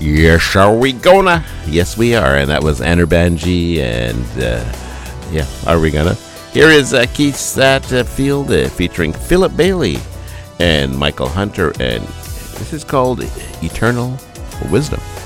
Yes, are we gonna? Yes, we are. And that was Anubanji and, are we gonna? Here is Keith Statfield featuring Philip Bailey and Michael Hunter. And this is called Eternal Wisdom.